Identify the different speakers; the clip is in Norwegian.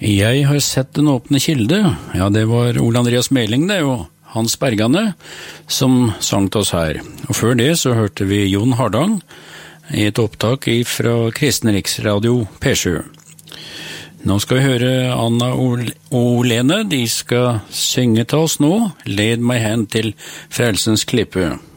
Speaker 1: Jeg har sett Den åpne kilde. Ja, det var Ole Andreas Meling, det, og Hans Bergane, som sang til oss her. Og før det så hørte vi Jon Hardang i et opptak fra Kristen Riksradio P7. Nå skal vi høre Anna og Lene. De skal synge til oss nå. Led meg hen til Frelsens klippe.